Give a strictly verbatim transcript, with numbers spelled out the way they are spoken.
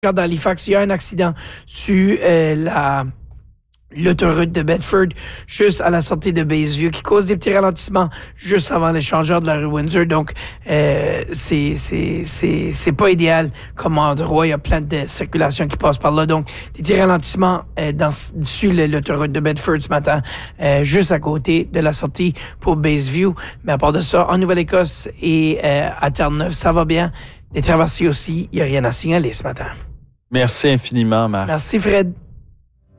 dans Halifax, il y a un accident sur euh, la l'autoroute de Bedford, juste à la sortie de Bayesview, qui cause des petits ralentissements juste avant l'échangeur de la rue Windsor. Donc, euh, c'est c'est c'est c'est pas idéal comme endroit. Il y a plein de circulation qui passe par là. Donc, des petits ralentissements euh, dans sur l'autoroute de Bedford ce matin, euh, juste à côté de la sortie pour Bayesview. Mais à part de ça, en Nouvelle-Écosse et euh, à Terre-Neuve, ça va bien. Les traversées aussi, il n'y a rien à signaler ce matin. Merci infiniment, Marc. Merci, Fred.